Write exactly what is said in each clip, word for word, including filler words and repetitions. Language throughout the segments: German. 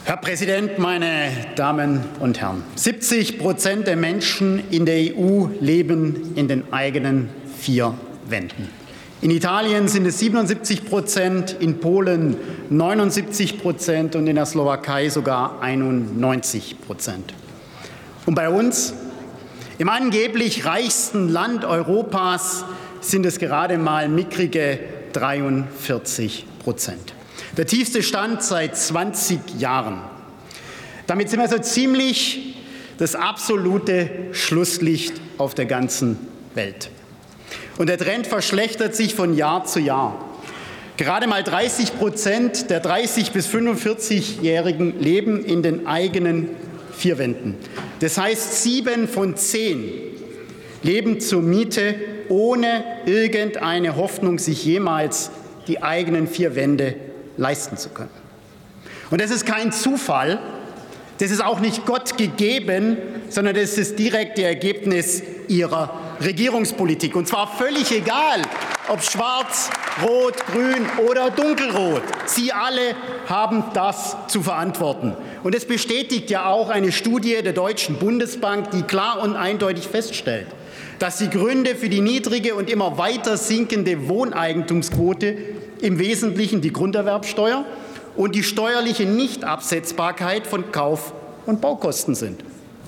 Herr Präsident, meine Damen und Herren! siebzig Prozent der Menschen in der E U leben in den eigenen vier Wänden. In Italien sind es siebenundsiebzig Prozent, in Polen neunundsiebzig Prozent und in der Slowakei sogar einundneunzig Prozent. Und bei uns, im angeblich reichsten Land Europas, sind es gerade mal mickrige dreiundvierzig Prozent. Der tiefste Stand seit zwanzig Jahren. Damit sind wir so ziemlich das absolute Schlusslicht auf der ganzen Welt. Und der Trend verschlechtert sich von Jahr zu Jahr. Gerade mal dreißig Prozent der dreißig- bis fünfundvierzigjährigen leben in den eigenen vier Wänden. Das heißt, sieben von zehn leben zur Miete, ohne irgendeine Hoffnung, sich jemals die eigenen vier Wände leisten zu können. Und das ist kein Zufall, das ist auch nicht Gott gegeben, sondern das ist das direkte Ergebnis ihrer Regierungspolitik. Und zwar völlig egal, ob schwarz, rot, grün oder dunkelrot. Sie alle haben das zu verantworten. Und es bestätigt ja auch eine Studie der Deutschen Bundesbank, die klar und eindeutig feststellt, dass die Gründe für die niedrige und immer weiter sinkende Wohneigentumsquote im Wesentlichen die Grunderwerbsteuer und die steuerliche Nichtabsetzbarkeit von Kauf- und Baukosten sind.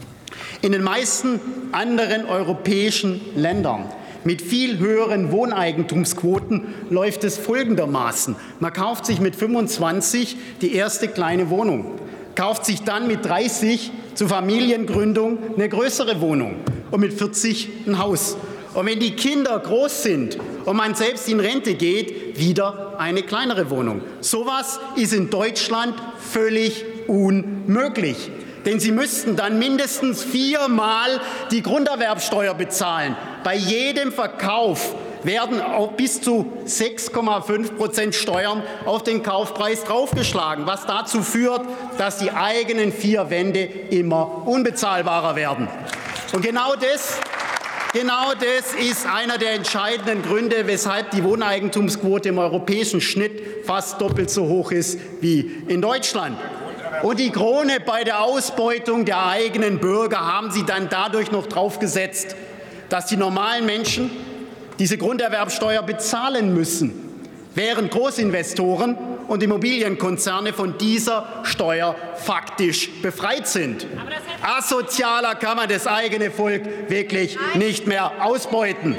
In den meisten anderen europäischen Ländern mit viel höheren Wohneigentumsquoten läuft es folgendermaßen. Man kauft sich mit fünfundzwanzig die erste kleine Wohnung, kauft sich dann mit dreißig zur Familiengründung eine größere Wohnung und mit vierzig ein Haus. Und wenn die Kinder groß sind und man selbst in Rente geht, wieder eine kleinere Wohnung. Sowas ist in Deutschland völlig unmöglich. Denn Sie müssten dann mindestens viermal die Grunderwerbsteuer bezahlen. Bei jedem Verkauf werden auch bis zu sechs Komma fünf Prozent Steuern auf den Kaufpreis draufgeschlagen, was dazu führt, dass die eigenen vier Wände immer unbezahlbarer werden. Und genau das Genau das ist einer der entscheidenden Gründe, weshalb die Wohneigentumsquote im europäischen Schnitt fast doppelt so hoch ist wie in Deutschland. Und die Krone bei der Ausbeutung der eigenen Bürger haben Sie dann dadurch noch draufgesetzt, dass die normalen Menschen diese Grunderwerbsteuer bezahlen müssen, während Großinvestoren und Immobilienkonzerne von dieser Steuer faktisch befreit sind. Asozialer kann man das eigene Volk wirklich nicht mehr ausbeuten.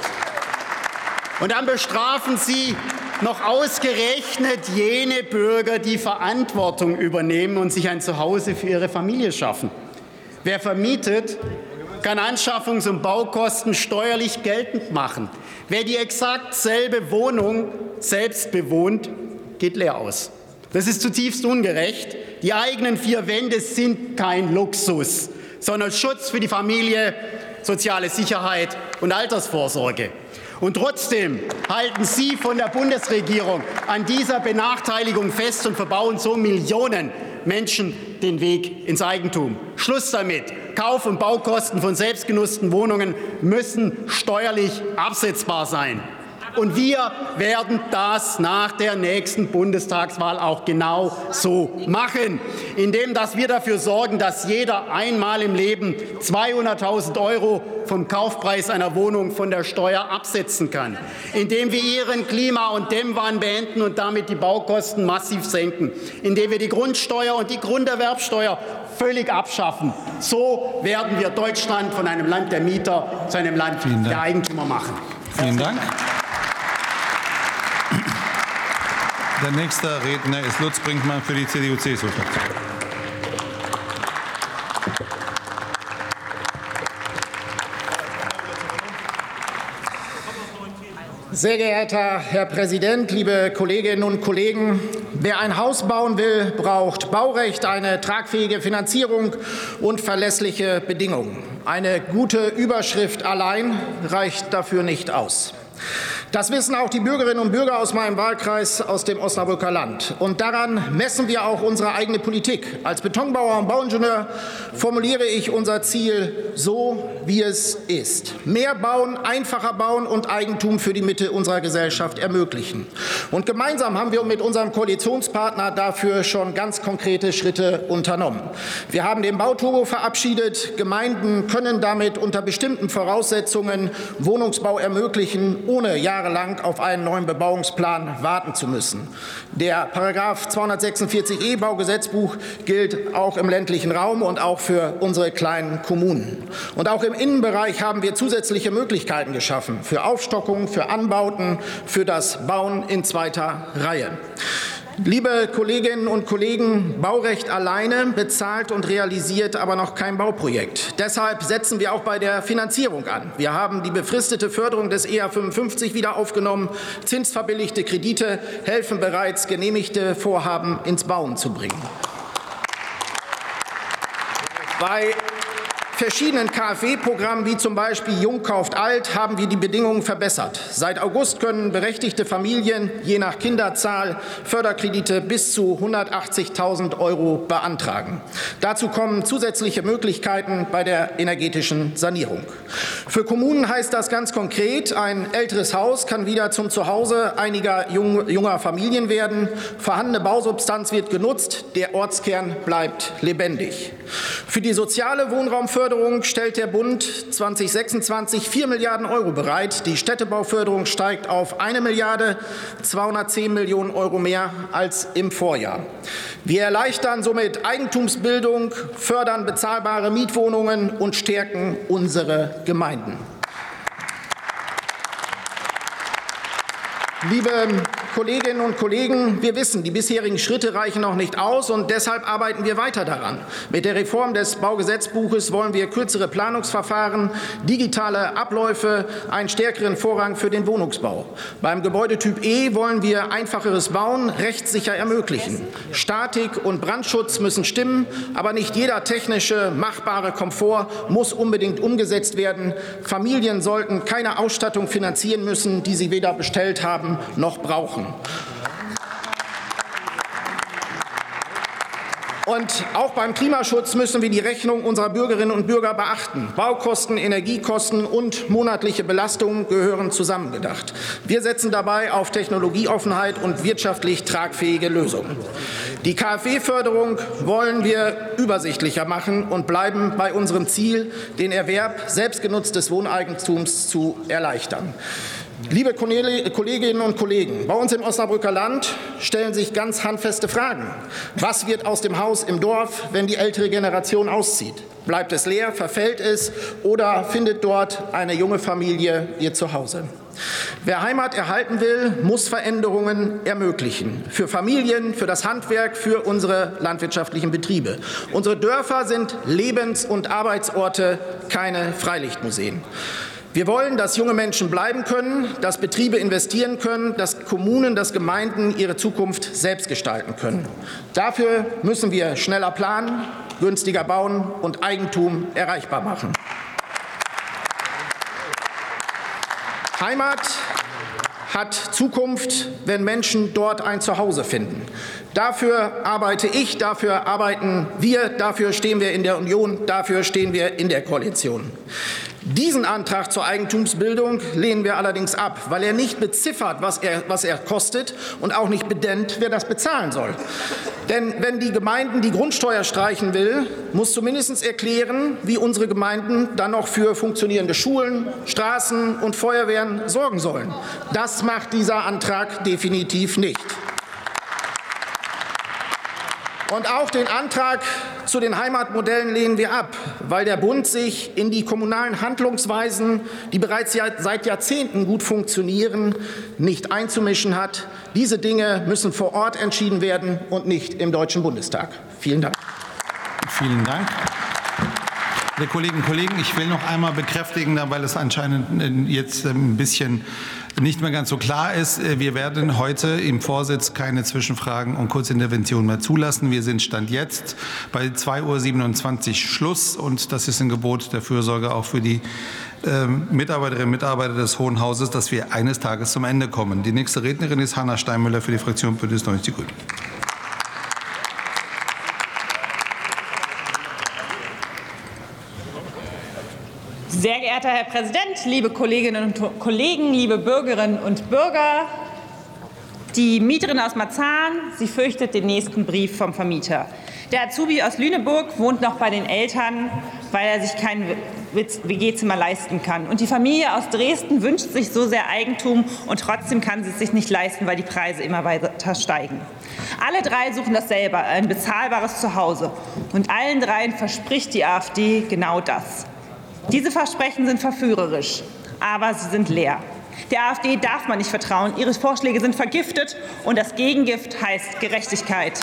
Und dann bestrafen Sie noch ausgerechnet jene Bürger, die Verantwortung übernehmen und sich ein Zuhause für ihre Familie schaffen. Wer vermietet, kann Anschaffungs- und Baukosten steuerlich geltend machen. Wer die exakt selbe Wohnung selbst bewohnt, geht leer aus. Das ist zutiefst ungerecht. Die eigenen vier Wände sind kein Luxus, sondern Schutz für die Familie, soziale Sicherheit und Altersvorsorge. Und trotzdem halten Sie von der Bundesregierung an dieser Benachteiligung fest und verbauen so Millionen Menschen den Weg ins Eigentum. Schluss damit. Kauf- und Baukosten von selbstgenutzten Wohnungen müssen steuerlich absetzbar sein. Und wir werden das nach der nächsten Bundestagswahl auch genau so machen, indem dass wir dafür sorgen, dass jeder einmal im Leben zweihunderttausend Euro vom Kaufpreis einer Wohnung von der Steuer absetzen kann, indem wir ihren Klima- und Dämmwahn beenden und damit die Baukosten massiv senken, indem wir die Grundsteuer und die Grunderwerbsteuer völlig abschaffen. So werden wir Deutschland von einem Land der Mieter zu einem Land der Eigentümer machen. Vielen Dank. Der nächste Redner ist Lutz Brinkmann für die C D U-C S U-Fraktion. Sehr geehrter Herr Präsident, liebe Kolleginnen und Kollegen! Wer ein Haus bauen will, braucht Baurecht, eine tragfähige Finanzierung und verlässliche Bedingungen. Eine gute Überschrift allein reicht dafür nicht aus. Das wissen auch die Bürgerinnen und Bürger aus meinem Wahlkreis, aus dem Osnabrücker Land. Und daran messen wir auch unsere eigene Politik. Als Betonbauer und Bauingenieur formuliere ich unser Ziel so, wie es ist. Mehr bauen, einfacher bauen und Eigentum für die Mitte unserer Gesellschaft ermöglichen. Und gemeinsam haben wir mit unserem Koalitionspartner dafür schon ganz konkrete Schritte unternommen. Wir haben den Bauturbo verabschiedet. Gemeinden können damit unter bestimmten Voraussetzungen Wohnungsbau ermöglichen, ohne jahrelang auf einen neuen Bebauungsplan warten zu müssen. Der Paragraph zweihundertsechsundvierzig e Baugesetzbuch gilt auch im ländlichen Raum und auch für unsere kleinen Kommunen. Und auch im Innenbereich haben wir zusätzliche Möglichkeiten geschaffen für Aufstockung, für Anbauten, für das Bauen in zweiter Reihe. Liebe Kolleginnen und Kollegen, Baurecht alleine bezahlt und realisiert aber noch kein Bauprojekt. Deshalb setzen wir auch bei der Finanzierung an. Wir haben die befristete Förderung des E A fünfundfünfzig wieder aufgenommen. Zinsverbilligte Kredite helfen bereits, genehmigte Vorhaben ins Bauen zu bringen. Bei verschiedenen K f W-Programmen wie zum Beispiel Jung kauft alt haben wir die Bedingungen verbessert. Seit August können berechtigte Familien je nach Kinderzahl Förderkredite bis zu hundertachtzigtausend Euro beantragen. Dazu kommen zusätzliche Möglichkeiten bei der energetischen Sanierung. Für Kommunen heißt das ganz konkret, ein älteres Haus kann wieder zum Zuhause einiger jung, junger Familien werden. Vorhandene Bausubstanz wird genutzt, der Ortskern bleibt lebendig. Für die soziale Wohnraumförderung stellt der Bund zweitausendsechsundzwanzig vier Milliarden Euro bereit. Die Städtebauförderung steigt auf eine Milliarde zweihundertzehn Millionen Euro mehr als im Vorjahr. Wir erleichtern somit Eigentumsbildung, fördern bezahlbare Mietwohnungen und stärken unsere Gemeinden. Liebe Kolleginnen und Kollegen, wir wissen, die bisherigen Schritte reichen noch nicht aus, und deshalb arbeiten wir weiter daran. Mit der Reform des Baugesetzbuches wollen wir kürzere Planungsverfahren, digitale Abläufe, einen stärkeren Vorrang für den Wohnungsbau. Beim Gebäudetyp E wollen wir einfacheres Bauen rechtssicher ermöglichen. Statik und Brandschutz müssen stimmen, aber nicht jeder technische, machbare Komfort muss unbedingt umgesetzt werden. Familien sollten keine Ausstattung finanzieren müssen, die sie weder bestellt haben noch brauchen. Und auch beim Klimaschutz müssen wir die Rechnung unserer Bürgerinnen und Bürger beachten. Baukosten, Energiekosten und monatliche Belastungen gehören zusammengedacht. Wir setzen dabei auf Technologieoffenheit und wirtschaftlich tragfähige Lösungen. Die K f W-Förderung wollen wir übersichtlicher machen und bleiben bei unserem Ziel, den Erwerb selbstgenutztes Wohneigentums zu erleichtern. Liebe Kolleginnen und Kollegen, bei uns im Osnabrücker Land stellen sich ganz handfeste Fragen. Was wird aus dem Haus im Dorf, wenn die ältere Generation auszieht? Bleibt es leer, verfällt es oder findet dort eine junge Familie ihr Zuhause? Wer Heimat erhalten will, muss Veränderungen ermöglichen. Für Familien, für das Handwerk, für unsere landwirtschaftlichen Betriebe. Unsere Dörfer sind Lebens- und Arbeitsorte, keine Freilichtmuseen. Wir wollen, dass junge Menschen bleiben können, dass Betriebe investieren können, dass Kommunen, dass Gemeinden ihre Zukunft selbst gestalten können. Dafür müssen wir schneller planen, günstiger bauen und Eigentum erreichbar machen. Heimat hat Zukunft, wenn Menschen dort ein Zuhause finden. Dafür arbeite ich, dafür arbeiten wir, dafür stehen wir in der Union, dafür stehen wir in der Koalition. Diesen Antrag zur Eigentumsbildung lehnen wir allerdings ab, weil er nicht beziffert, was er, was er kostet, und auch nicht benennt, wer das bezahlen soll. Denn wenn die Gemeinden die Grundsteuer streichen will, muss zumindest erklären, wie unsere Gemeinden dann noch für funktionierende Schulen, Straßen und Feuerwehren sorgen sollen. Das macht dieser Antrag definitiv nicht. Und auch den Antrag zu den Heimatmodellen lehnen wir ab, weil der Bund sich in die kommunalen Handlungsweisen, die bereits seit Jahrzehnten gut funktionieren, nicht einzumischen hat. Diese Dinge müssen vor Ort entschieden werden und nicht im Deutschen Bundestag. Vielen Dank. Vielen Dank. Liebe Kolleginnen und Kollegen, ich will noch einmal bekräftigen, weil es anscheinend jetzt ein bisschen nicht mehr ganz so klar ist. Wir werden heute im Vorsitz keine Zwischenfragen und Kurzinterventionen mehr zulassen. Wir sind Stand jetzt bei zwei Uhr siebenundzwanzig Schluss, und das ist ein Gebot der Fürsorge auch für die äh, Mitarbeiterinnen und Mitarbeiter des Hohen Hauses, dass wir eines Tages zum Ende kommen. Die nächste Rednerin ist Hanna Steinmüller für die Fraktion Bündnis neunzig Die Grünen. Sehr geehrter Herr Präsident, liebe Kolleginnen und Kollegen, liebe Bürgerinnen und Bürger! Die Mieterin aus Marzahn, sie fürchtet den nächsten Brief vom Vermieter. Der Azubi aus Lüneburg wohnt noch bei den Eltern, weil er sich kein W G-Zimmer leisten kann. Und die Familie aus Dresden wünscht sich so sehr Eigentum und trotzdem kann sie es sich nicht leisten, weil die Preise immer weiter steigen. Alle drei suchen dasselbe, ein bezahlbares Zuhause. Und allen dreien verspricht die AfD genau das. Diese Versprechen sind verführerisch, aber sie sind leer. Der AfD darf man nicht vertrauen. Ihre Vorschläge sind vergiftet und das Gegengift heißt Gerechtigkeit.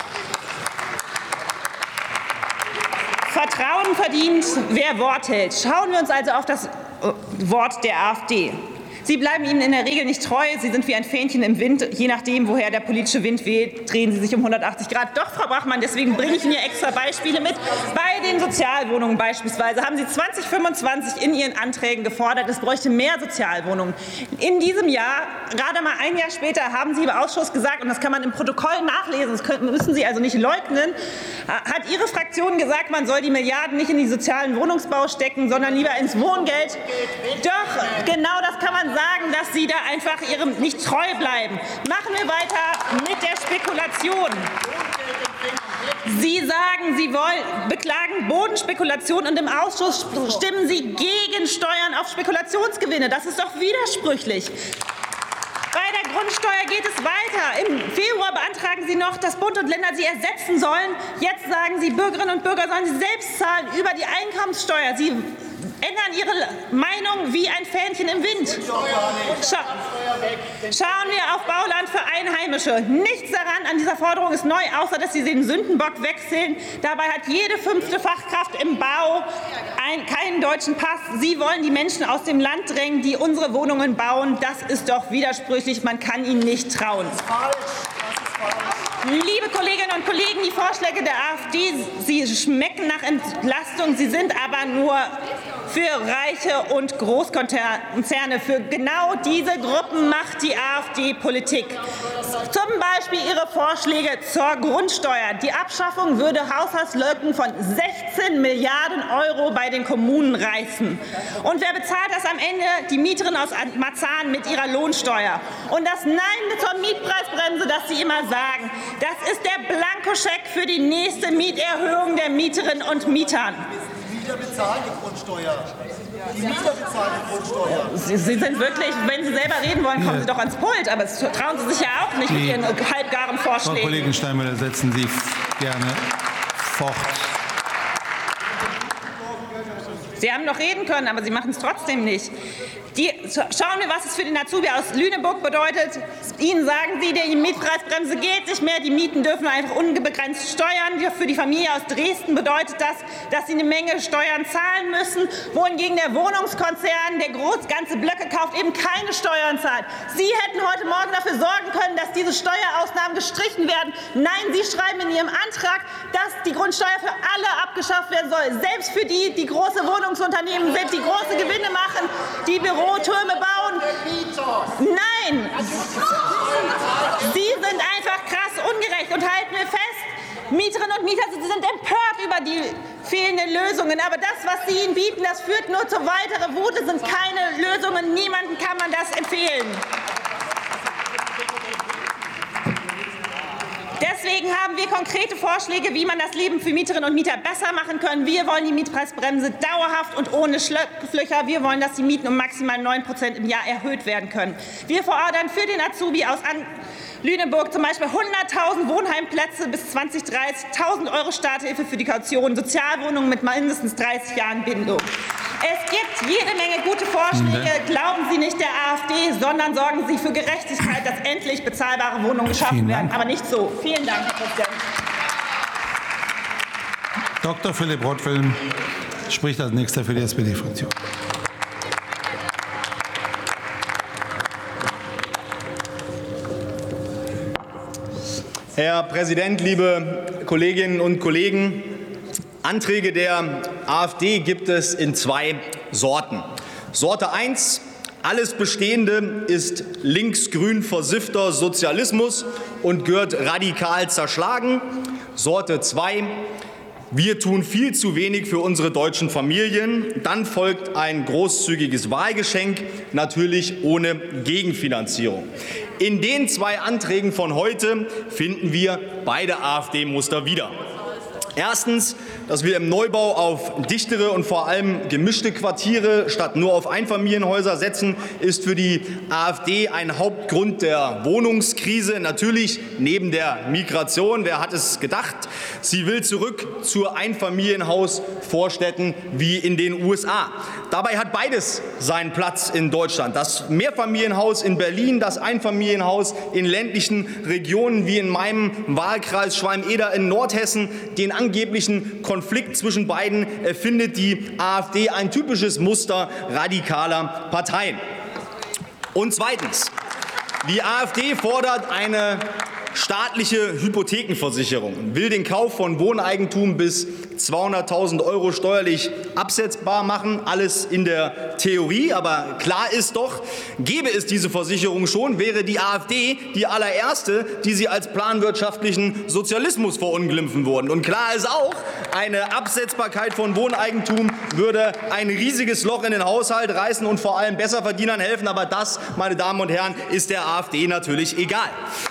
Vertrauen verdient, wer Wort hält. Schauen wir uns also auf das Wort der AfD. Sie bleiben ihnen in der Regel nicht treu. Sie sind wie ein Fähnchen im Wind. Je nachdem, woher der politische Wind weht, drehen sie sich um hundertachtzig Grad. Doch, Frau Brachmann, deswegen bringe ich Ihnen hier extra Beispiele mit. Bei den Sozialwohnungen beispielsweise haben Sie zwanzig fünfundzwanzig in Ihren Anträgen gefordert, es bräuchte mehr Sozialwohnungen. In diesem Jahr, gerade mal ein Jahr später, haben Sie im Ausschuss gesagt, und das kann man im Protokoll nachlesen, das müssen Sie also nicht leugnen, hat Ihre Fraktion gesagt, man soll die Milliarden nicht in den sozialen Wohnungsbau stecken, sondern lieber ins Wohngeld. Doch, genau das kann man sagen, dass Sie da einfach ihrem nicht treu bleiben. Machen wir weiter mit der Spekulation. Sie sagen, Sie wollen, beklagen Bodenspekulation und im Ausschuss stimmen Sie gegen Steuern auf Spekulationsgewinne. Das ist doch widersprüchlich. Bei der Grundsteuer geht es weiter. Im Februar beantragen Sie noch, dass Bund und Länder sie ersetzen sollen. Jetzt sagen Sie, Bürgerinnen und Bürger sollen sie selbst zahlen über die Einkommenssteuer. Sie ändern Ihre Meinung wie ein Fähnchen im Wind. Scha Schauen wir auf Bauland für Einheimische. Nichts daran an dieser Forderung ist neu, außer dass Sie den Sündenbock wechseln. Dabei hat jede fünfte Fachkraft im Bau ein, keinen deutschen Pass. Sie wollen die Menschen aus dem Land drängen, die unsere Wohnungen bauen. Das ist doch widersprüchlich. Man kann ihnen nicht trauen. Das ist falsch. Das ist falsch. Liebe Kolleginnen und Kollegen, die Vorschläge der AfD, sie schmecken nach Entlastung, sie sind aber nur für Reiche und Großkonzerne. Für genau diese Gruppen macht die AfD Politik. Zum Beispiel ihre Vorschläge zur Grundsteuer. Die Abschaffung würde Haushaltslücken von sechzehn Milliarden Euro bei den Kommunen reißen. Und wer bezahlt das am Ende? Die Mieterin aus Marzahn mit ihrer Lohnsteuer. Und das Nein zur Mietpreisbremse, das Sie immer sagen, das ist der Blankoscheck für die nächste Mieterhöhung der Mieterinnen und Mietern. Die Mieter bezahlen die Grundsteuer. Die Mieter bezahlen die Grundsteuer. Sie, Sie sind wirklich, wenn Sie selber reden wollen, kommen Sie doch ans Pult. Aber das trauen Sie sich ja auch nicht mit Ihren halbgaren Vorschlägen. Frau Kollegin Steinmüller, setzen Sie gerne fort. Sie haben noch reden können, aber Sie machen es trotzdem nicht. Die, schauen wir, was es für den Azubi aus Lüneburg bedeutet. Ihnen sagen Sie, die Mietpreisbremse geht nicht mehr, die Mieten dürfen einfach unbegrenzt steuern. Für die Familie aus Dresden bedeutet das, dass sie eine Menge Steuern zahlen müssen, wohingegen der Wohnungskonzern, der groß ganze Blöcke kauft, eben keine Steuern zahlt. Sie hätten heute Morgen dafür sorgen können, dass diese Steuerausnahmen gestrichen werden. Nein, Sie schreiben in Ihrem Antrag, dass die Grundsteuer für alle abgeschafft werden soll, selbst für die, die große Wohnungsunternehmen sind, die große Gewinne machen, die Bürotürme bauen. Nein! Sie sind einfach krass ungerecht. Und halten wir fest, Mieterinnen und Mieter sind empört über die fehlenden Lösungen. Aber das, was Sie ihnen bieten, das führt nur zu weiterer Wut. Es sind keine Lösungen. Niemandem kann man das empfehlen. Deswegen haben wir konkrete Vorschläge, wie man das Leben für Mieterinnen und Mieter besser machen kann. Wir wollen die Mietpreisbremse dauerhaft und ohne Schlupflöcher. Wir wollen, dass die Mieten um maximal neun Prozent im Jahr erhöht werden können. Wir fordern für den Azubi aus Lüneburg zum Beispiel hunderttausend Wohnheimplätze bis zwanzig dreißig, tausend Euro Starthilfe für die Kaution, Sozialwohnungen mit mindestens dreißig Jahren Bindung. Es gibt jede Menge gute Vorschläge. Glauben Sie nicht der AfD, sondern sorgen Sie für Gerechtigkeit, dass endlich bezahlbare Wohnungen geschaffen werden. Aber nicht so. Vielen Dank, Herr Präsident. Doktor Philipp Rottwilm spricht als Nächster für die S P D-Fraktion. Herr Präsident, liebe Kolleginnen und Kollegen! Anträge der AfD gibt es in zwei Sorten. Sorte eins: Alles Bestehende ist linksgrün versiffter Sozialismus und gehört radikal zerschlagen. Sorte zwei: Wir tun viel zu wenig für unsere deutschen Familien. Dann folgt ein großzügiges Wahlgeschenk, natürlich ohne Gegenfinanzierung. In den zwei Anträgen von heute finden wir beide AfD-Muster wieder. Erstens, dass wir im Neubau auf dichtere und vor allem gemischte Quartiere statt nur auf Einfamilienhäuser setzen, ist für die AfD ein Hauptgrund der Wohnungskrise. Natürlich neben der Migration. Wer hat es gedacht? Sie will zurück zu Einfamilienhausvorstädten wie in den U S A. Dabei hat beides seinen Platz in Deutschland. Das Mehrfamilienhaus in Berlin, das Einfamilienhaus in ländlichen Regionen wie in meinem Wahlkreis Schwalm-Eder in Nordhessen, den angeblichen Konflikt zwischen beiden findet die AfD ein typisches Muster radikaler Parteien. Und zweitens, die AfD fordert eine staatliche Hypothekenversicherung, will den Kauf von Wohneigentum bis zweihunderttausend Euro steuerlich absetzbar machen. Alles in der Theorie, aber klar ist doch, gäbe es diese Versicherung schon, wäre die AfD die allererste, die sie als planwirtschaftlichen Sozialismus verunglimpfen würden. Und klar ist auch, eine Absetzbarkeit von Wohneigentum würde ein riesiges Loch in den Haushalt reißen und vor allem Besserverdienern helfen. Aber das, meine Damen und Herren, ist der AfD natürlich egal.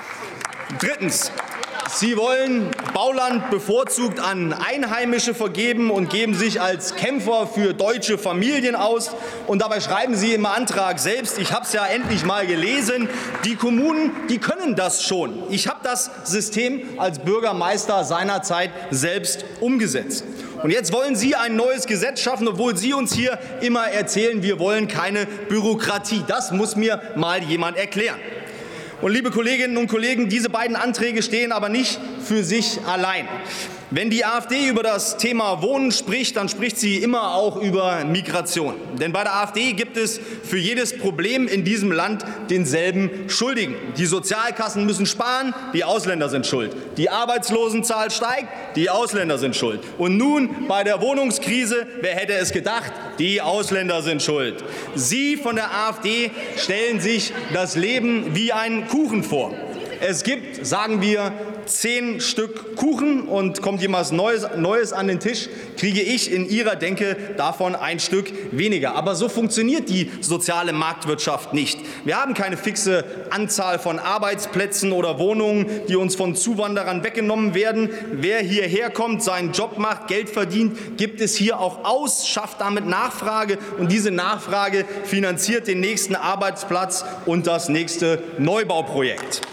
Drittens. Sie wollen Bauland bevorzugt an Einheimische vergeben und geben sich als Kämpfer für deutsche Familien aus. Und dabei schreiben Sie im Antrag selbst, ich habe es ja endlich mal gelesen, die Kommunen, die können das schon. Ich habe das System als Bürgermeister seinerzeit selbst umgesetzt. Und jetzt wollen Sie ein neues Gesetz schaffen, obwohl Sie uns hier immer erzählen, wir wollen keine Bürokratie. Das muss mir mal jemand erklären. Und liebe Kolleginnen und Kollegen, diese beiden Anträge stehen aber nicht für sich allein. Wenn die AfD über das Thema Wohnen spricht, dann spricht sie immer auch über Migration. Denn bei der AfD gibt es für jedes Problem in diesem Land denselben Schuldigen. Die Sozialkassen müssen sparen, die Ausländer sind schuld. Die Arbeitslosenzahl steigt, die Ausländer sind schuld. Und nun bei der Wohnungskrise, wer hätte es gedacht, die Ausländer sind schuld. Sie von der AfD stellen sich das Leben wie einen Kuchen vor. Es gibt, sagen wir, zehn Stück Kuchen und kommt jemand Neues, Neues an den Tisch, kriege ich in Ihrer Denke davon ein Stück weniger. Aber so funktioniert die soziale Marktwirtschaft nicht. Wir haben keine fixe Anzahl von Arbeitsplätzen oder Wohnungen, die uns von Zuwanderern weggenommen werden. Wer hierher kommt, seinen Job macht, Geld verdient, gibt es hier auch aus, schafft damit Nachfrage. Und diese Nachfrage finanziert den nächsten Arbeitsplatz und das nächste Neubauprojekt.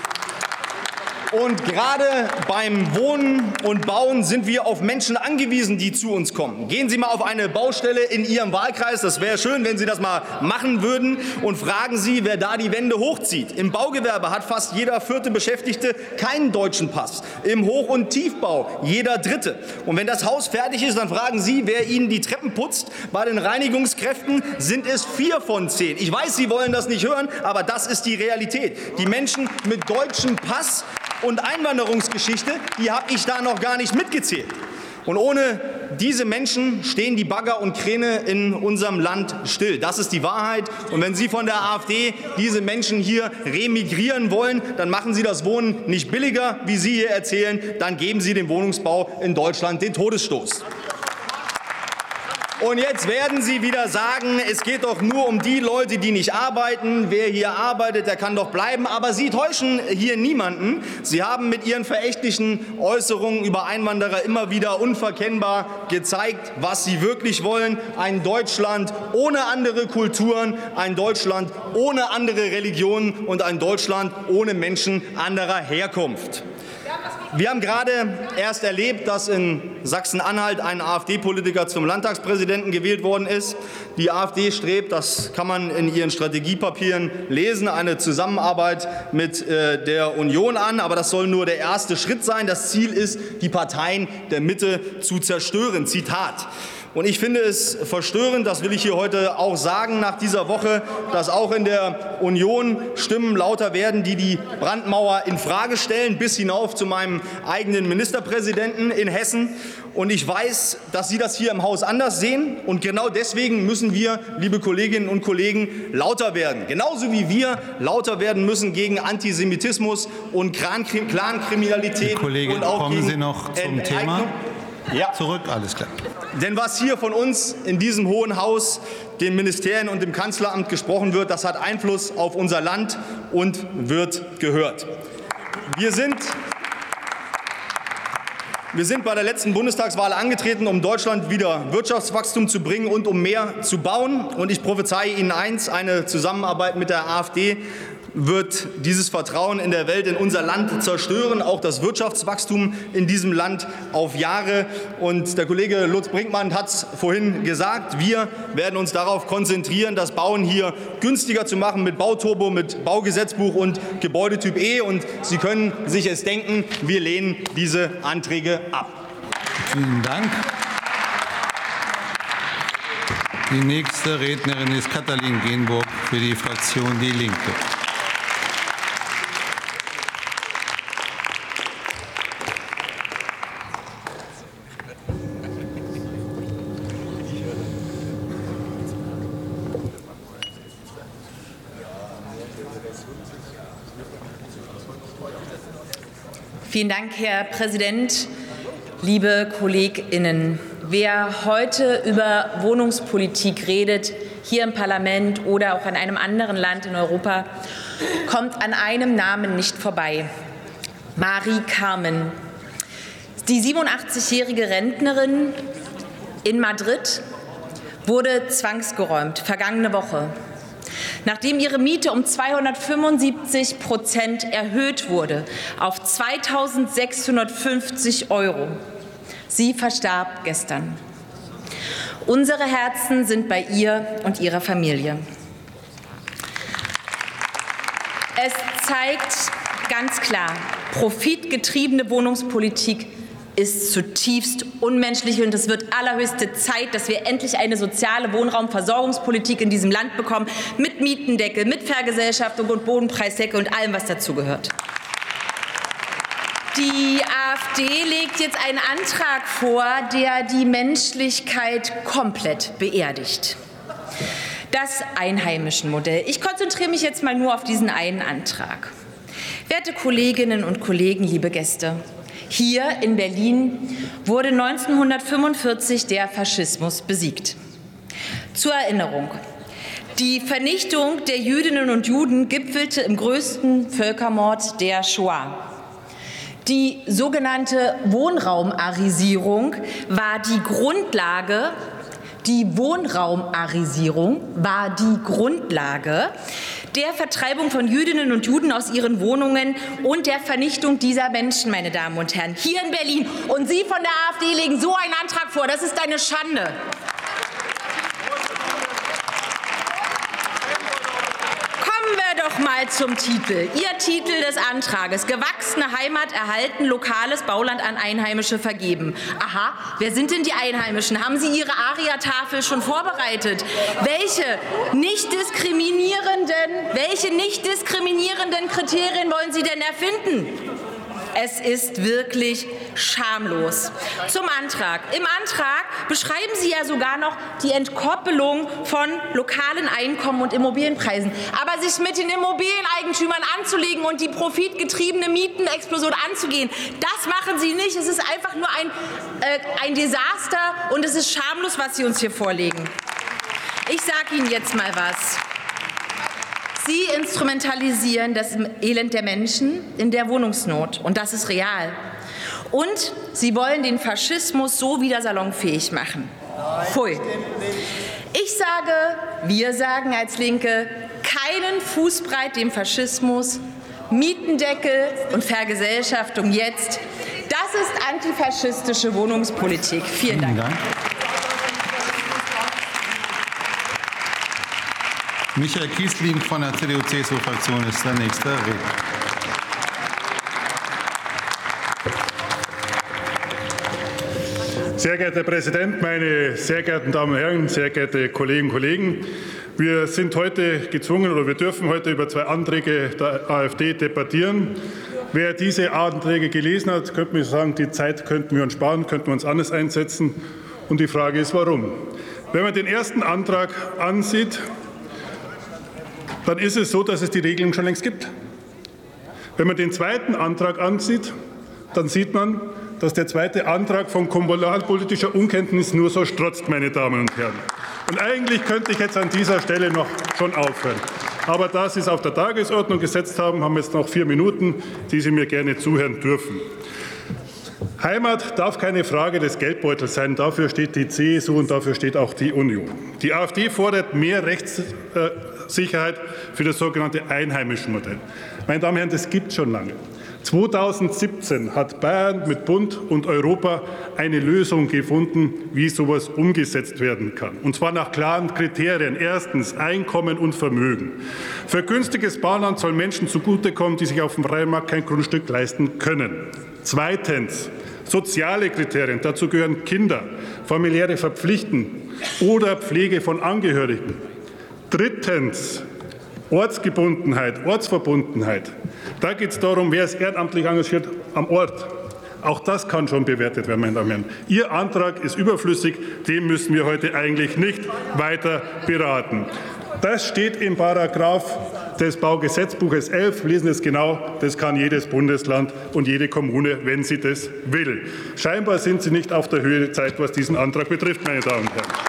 Und gerade beim Wohnen und Bauen sind wir auf Menschen angewiesen, die zu uns kommen. Gehen Sie mal auf eine Baustelle in Ihrem Wahlkreis, das wäre schön, wenn Sie das mal machen würden, und fragen Sie, wer da die Wände hochzieht. Im Baugewerbe hat fast jeder vierte Beschäftigte keinen deutschen Pass. Im Hoch- und Tiefbau jeder dritte. Und wenn das Haus fertig ist, dann fragen Sie, wer Ihnen die Treppen putzt. Bei den Reinigungskräften sind es vier von zehn. Ich weiß, Sie wollen das nicht hören, aber das ist die Realität. Die Menschen mit deutschem Pass und Einwanderungsgeschichte, die habe ich da noch gar nicht mitgezählt. Und ohne diese Menschen stehen die Bagger und Kräne in unserem Land still. Das ist die Wahrheit. Und wenn Sie von der AfD diese Menschen hier remigrieren wollen, dann machen Sie das Wohnen nicht billiger, wie Sie hier erzählen. Dann geben Sie dem Wohnungsbau in Deutschland den Todesstoß. Und jetzt werden Sie wieder sagen, es geht doch nur um die Leute, die nicht arbeiten. Wer hier arbeitet, der kann doch bleiben. Aber Sie täuschen hier niemanden. Sie haben mit Ihren verächtlichen Äußerungen über Einwanderer immer wieder unverkennbar gezeigt, was Sie wirklich wollen. Ein Deutschland ohne andere Kulturen, ein Deutschland ohne andere Religionen und ein Deutschland ohne Menschen anderer Herkunft. Wir haben gerade erst erlebt, dass in Sachsen-Anhalt ein AfD-Politiker zum Landtagspräsidenten gewählt worden ist. Die AfD strebt, das kann man in ihren Strategiepapieren lesen, eine Zusammenarbeit mit äh, der Union an. Aber das soll nur der erste Schritt sein. Das Ziel ist, die Parteien der Mitte zu zerstören. Zitat. Und ich finde es verstörend, das will ich hier heute auch sagen, nach dieser Woche, dass auch in der Union Stimmen lauter werden, die die Brandmauer infrage stellen, bis hinauf zu meinem eigenen Ministerpräsidenten in Hessen. Und ich weiß, dass Sie das hier im Haus anders sehen. Und genau deswegen müssen wir, liebe Kolleginnen und Kollegen, lauter werden. Genauso wie wir lauter werden müssen gegen Antisemitismus und Clankriminalität Kollege, und auch kommen gegen Sie noch zum Enteignung. Thema? Ja. Zurück, alles klar. Denn was hier von uns in diesem Hohen Haus, den Ministerien und dem Kanzleramt gesprochen wird, das hat Einfluss auf unser Land und wird gehört. Wir sind Wir sind bei der letzten Bundestagswahl angetreten, um Deutschland wieder Wirtschaftswachstum zu bringen und um mehr zu bauen. Und ich prophezeie Ihnen eins, eine Zusammenarbeit mit der AfD wird dieses Vertrauen in der Welt, in unser Land zerstören, auch das Wirtschaftswachstum in diesem Land auf Jahre. Und der Kollege Lutz Brinkmann hat es vorhin gesagt, wir werden uns darauf konzentrieren, das Bauen hier günstiger zu machen mit Bauturbo, mit Baugesetzbuch und Gebäudetyp E. Und Sie können sich es denken, wir lehnen diese Anträge ab. Vielen Dank. Die nächste Rednerin ist Katalin Genburg für die Fraktion Die Linke. Vielen Dank, Herr Präsident, liebe KollegInnen. Wer heute über Wohnungspolitik redet, hier im Parlament oder auch in einem anderen Land in Europa, kommt an einem Namen nicht vorbei: Mari Carmen. Die siebenundachtzigjährige Rentnerin in Madrid wurde zwangsgeräumt, vergangene Woche, nachdem ihre Miete um zweihundertfünfundsiebzig Prozent erhöht wurde auf zweitausendsechshundertfünfzig Euro. Sie verstarb gestern. Unsere Herzen sind bei ihr und ihrer Familie. Es zeigt ganz klar, profitgetriebene Wohnungspolitik ist zutiefst unmenschlich, und es wird allerhöchste Zeit, dass wir endlich eine soziale Wohnraumversorgungspolitik in diesem Land bekommen, mit Mietendeckel, mit Vergesellschaftung und Bodenpreisdeckel und allem, was dazugehört. Die AfD legt jetzt einen Antrag vor, der die Menschlichkeit komplett beerdigt. Das Einheimischen-Modell. Ich konzentriere mich jetzt mal nur auf diesen einen Antrag. Werte Kolleginnen und Kollegen, liebe Gäste, hier in Berlin wurde neunzehnhundertfünfundvierzig der Faschismus besiegt. Zur Erinnerung: Die Vernichtung der Jüdinnen und Juden gipfelte im größten Völkermord der Shoah. Die sogenannte Wohnraumarisierung war die Grundlage, die Wohnraumarisierung war die Grundlage der Vertreibung von Jüdinnen und Juden aus ihren Wohnungen und der Vernichtung dieser Menschen, meine Damen und Herren, hier in Berlin. Und Sie von der AfD legen so einen Antrag vor. Das ist eine Schande. Doch mal zum Titel. Ihr Titel des Antrages: Gewachsene Heimat erhalten, lokales Bauland an Einheimische vergeben. Aha, wer sind denn die Einheimischen? Haben Sie Ihre Aria-Tafel schon vorbereitet? Welche nicht diskriminierenden, welche nicht diskriminierenden Kriterien wollen Sie denn erfinden? Es ist wirklich schamlos. Zum Antrag. Im Antrag beschreiben Sie ja sogar noch die Entkoppelung von lokalen Einkommen und Immobilienpreisen. Aber sich mit den Immobilieneigentümern anzulegen und die profitgetriebene Mietenexplosion anzugehen, das machen Sie nicht. Es ist einfach nur ein, äh, ein Desaster, und es ist schamlos, was Sie uns hier vorlegen. Ich sage Ihnen jetzt mal was. Sie instrumentalisieren das Elend der Menschen in der Wohnungsnot, und das ist real. Und Sie wollen den Faschismus so wieder salonfähig machen. Pfui. Ich sage, wir sagen als Linke, keinen Fußbreit dem Faschismus, Mietendeckel und Vergesellschaftung jetzt. Das ist antifaschistische Wohnungspolitik. Vielen Dank. Vielen Dank. Michael Kiesling von der C D U-C S U-Fraktion ist der nächste Redner. Sehr geehrter Herr Präsident, meine sehr geehrten Damen und Herren, sehr geehrte Kolleginnen und Kollegen! Wir sind heute gezwungen, oder wir dürfen heute über zwei Anträge der AfD debattieren. Wer diese Anträge gelesen hat, könnte mir sagen, die Zeit könnten wir uns sparen, könnten wir uns anders einsetzen. Und die Frage ist, warum? Wenn man den ersten Antrag ansieht, dann ist es so, dass es die Regelung schon längst gibt. Wenn man den zweiten Antrag ansieht, dann sieht man, dass der zweite Antrag von kommunalpolitischer Unkenntnis nur so strotzt, meine Damen und Herren. Und eigentlich könnte ich jetzt an dieser Stelle noch schon aufhören. Aber da Sie es auf der Tagesordnung gesetzt haben, haben wir jetzt noch vier Minuten, die Sie mir gerne zuhören dürfen. Heimat darf keine Frage des Geldbeutels sein. Dafür steht die C S U und dafür steht auch die Union. Die AfD fordert mehr Rechtssicherheit für das sogenannte Einheimische-Modell. Meine Damen und Herren, das gibt es schon lange. zweitausendsiebzehn hat Bayern mit Bund und Europa eine Lösung gefunden, wie sowas umgesetzt werden kann. Und zwar nach klaren Kriterien. Erstens Einkommen und Vermögen. Für günstiges Bauland soll Menschen zugutekommen, die sich auf dem freien Markt kein Grundstück leisten können. Zweitens soziale Kriterien. Dazu gehören Kinder, familiäre Verpflichten oder Pflege von Angehörigen. Drittens Ortsgebundenheit, Ortsverbundenheit. Da geht es darum, wer ist ehrenamtlich engagiert am Ort. Auch das kann schon bewertet werden, meine Damen und Herren. Ihr Antrag ist überflüssig, den müssen wir heute eigentlich nicht weiter beraten. Das steht im Paragraph des Baugesetzbuches elf. Lesen Sie es genau. Das kann jedes Bundesland und jede Kommune, wenn sie das will. Scheinbar sind Sie nicht auf der Höhe der Zeit, was diesen Antrag betrifft, meine Damen und Herren.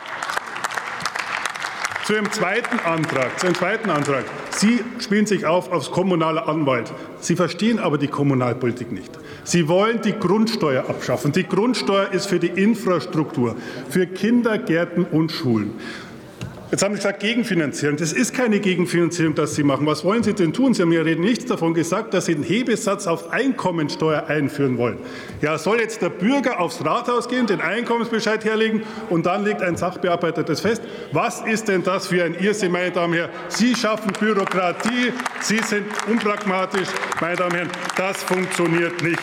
Zu dem zweiten Antrag, zu dem zweiten Antrag. Sie spielen sich auf aufs kommunale Anwalt. Sie verstehen aber die Kommunalpolitik nicht. Sie wollen die Grundsteuer abschaffen. Die Grundsteuer ist für die Infrastruktur, für Kindergärten und Schulen. Jetzt haben Sie gesagt, Gegenfinanzierung. Das ist keine Gegenfinanzierung, das Sie machen. Was wollen Sie denn tun? Sie haben ja nichts davon gesagt, dass Sie einen Hebesatz auf Einkommensteuer einführen wollen. Ja, soll jetzt der Bürger aufs Rathaus gehen, den Einkommensbescheid herlegen und dann legt ein Sachbearbeiter das fest? Was ist denn das für ein Irrsinn, meine Damen und Herren? Sie schaffen Bürokratie, Sie sind unpragmatisch. Meine Damen und Herren, das funktioniert nicht.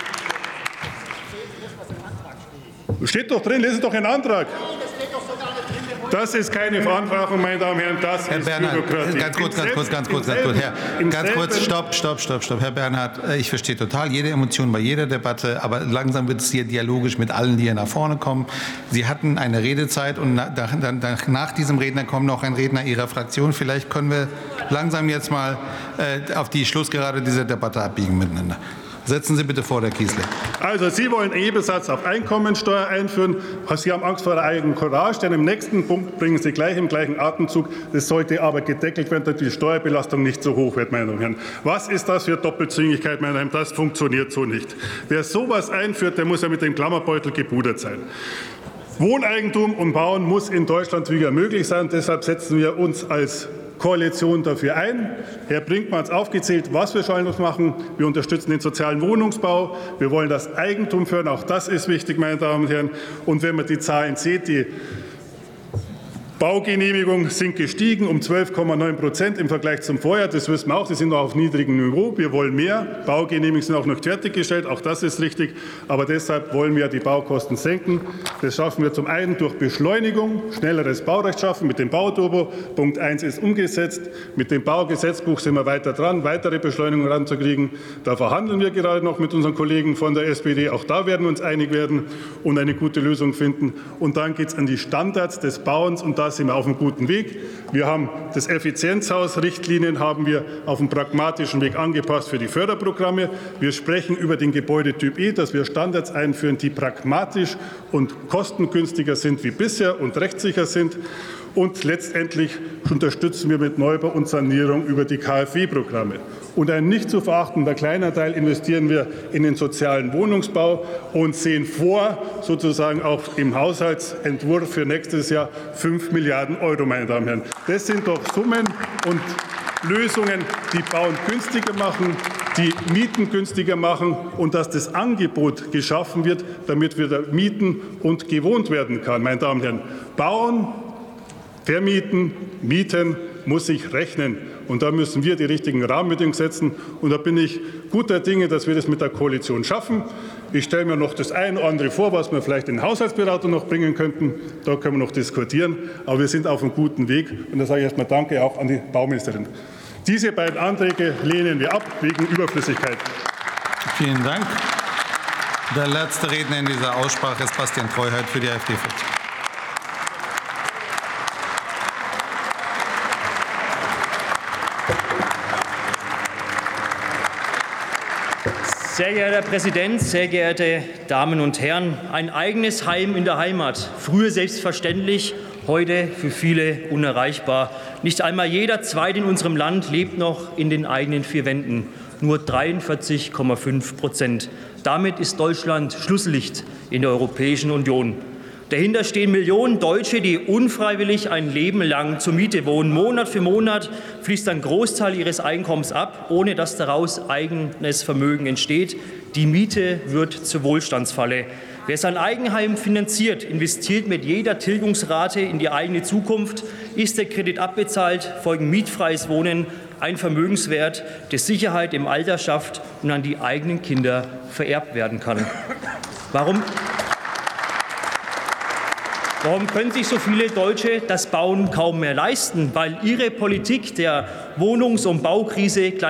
Steht doch drin, lesen Sie doch einen Antrag. Das ist keine Verantwortung, meine Damen und Herren, das Herr ist Bernhard, Bürokratie. ganz kurz, ganz kurz, ganz kurz, ganz kurz, Herr, ganz kurz, stopp, stopp, stopp, stopp. Herr Bernhard, ich verstehe total jede Emotion bei jeder Debatte, aber langsam wird es hier dialogisch mit allen, die hier nach vorne kommen. Sie hatten eine Redezeit und nach, nach, nach diesem Redner kommt noch ein Redner Ihrer Fraktion. Vielleicht können wir langsam jetzt mal äh, auf die Schlussgerade dieser Debatte abbiegen miteinander. Setzen Sie bitte vor, Herr Kiesling. Also Sie wollen einen Hebesatz auf Einkommensteuer einführen. Sie haben Angst vor der eigenen Courage, denn im nächsten Punkt bringen Sie gleich im gleichen Atemzug. Das sollte aber gedeckelt werden, damit die Steuerbelastung nicht so hoch wird, meine Damen und Herren. Was ist das für Doppelzüngigkeit, meine Damen und Herren? Das funktioniert so nicht. Wer sowas einführt, der muss ja mit dem Klammerbeutel gepudert sein. Wohneigentum und Bauen muss in Deutschland wieder möglich sein. Deshalb setzen wir uns als Koalition dafür ein. Herr Brinkmann hat aufgezählt, was wir schon noch machen. Wir unterstützen den sozialen Wohnungsbau. Wir wollen das Eigentum fördern. Auch das ist wichtig, meine Damen und Herren. Und wenn man die Zahlen sieht, die Baugenehmigungen sind gestiegen um zwölf Komma neun Prozent im Vergleich zum Vorjahr. Das wissen wir auch. Sie sind noch auf niedrigem Niveau. Wir wollen mehr. Baugenehmigungen sind auch noch fertiggestellt. Auch das ist richtig. Aber deshalb wollen wir die Baukosten senken. Das schaffen wir zum einen durch Beschleunigung, schnelleres Baurecht schaffen mit dem Bauturbo. Punkt eins ist umgesetzt. Mit dem Baugesetzbuch sind wir weiter dran, weitere Beschleunigung ranzukriegen. Da verhandeln wir gerade noch mit unseren Kollegen von der S P D. Auch da werden wir uns einig werden und eine gute Lösung finden. Und dann geht es an die Standards des Bauens. Und da sind wir auf einem guten Weg. Wir haben das Effizienzhaus-Richtlinien haben wir auf einem pragmatischen Weg angepasst für die Förderprogramme. Wir sprechen über den Gebäudetyp E, dass wir Standards einführen, die pragmatisch und kostengünstiger sind wie bisher und rechtssicher sind. Und letztendlich unterstützen wir mit Neubau und Sanierung über die K f W-Programme. Und ein nicht zu verachtender kleiner Teil investieren wir in den sozialen Wohnungsbau und sehen vor, sozusagen auch im Haushaltsentwurf für nächstes Jahr fünf Milliarden Euro, meine Damen und Herren. Das sind doch Summen und Lösungen, die Bauen günstiger machen, die Mieten günstiger machen und dass das Angebot geschaffen wird, damit wir mieten und gewohnt werden kann, meine Damen und Herren. Bauen, vermieten, mieten muss sich rechnen. Und da müssen wir die richtigen Rahmenbedingungen setzen. Und da bin ich guter Dinge, dass wir das mit der Koalition schaffen. Ich stelle mir noch das eine oder andere vor, was wir vielleicht in den Haushaltsberatung noch bringen könnten. Da können wir noch diskutieren. Aber wir sind auf einem guten Weg. Und da sage ich erstmal Danke auch an die Bauministerin. Diese beiden Anträge lehnen wir ab wegen Überflüssigkeit. Vielen Dank. Der letzte Redner in dieser Aussprache ist Bastian Treuheit für die AfD-Fraktion. Sehr geehrter Herr Präsident, sehr geehrte Damen und Herren! Ein eigenes Heim in der Heimat. Früher selbstverständlich, heute für viele unerreichbar. Nicht einmal jeder Zweite in unserem Land lebt noch in den eigenen vier Wänden. Nur dreiundvierzig Komma fünf Prozent. Damit ist Deutschland Schlusslicht in der Europäischen Union. Dahinter stehen Millionen Deutsche, die unfreiwillig ein Leben lang zur Miete wohnen. Monat für Monat fließt ein Großteil ihres Einkommens ab, ohne dass daraus eigenes Vermögen entsteht. Die Miete wird zur Wohlstandsfalle. Wer sein Eigenheim finanziert, investiert mit jeder Tilgungsrate in die eigene Zukunft. Ist der Kredit abbezahlt, folgen mietfreies Wohnen, ein Vermögenswert, der Sicherheit im Alter schafft und an die eigenen Kinder vererbt werden kann. Warum? Warum können sich so viele Deutsche das Bauen kaum mehr leisten? Weil ihre Politik der Wohnungs- und Baukrise gleich